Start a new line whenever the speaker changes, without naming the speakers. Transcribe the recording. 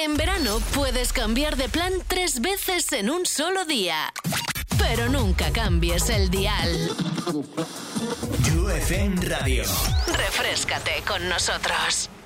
En verano puedes cambiar de plan 3 veces en un solo día. Pero nunca cambies el dial.
You FM Radio.
Refréscate con nosotros.